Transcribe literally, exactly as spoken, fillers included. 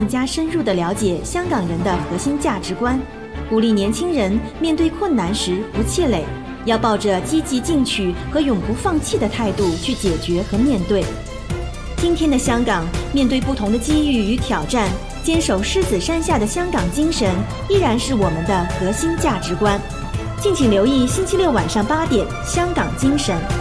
更加深入地了解香港人的核心价值观，鼓励年轻人面对困难时不气馁，要抱着积极进取和永不放弃的态度去解决和面对。今天的香港，面对不同的机遇与挑战，坚守狮子山下的香港精神依然是我们的核心价值观。敬请留意星期六晚上八点《香港精神》。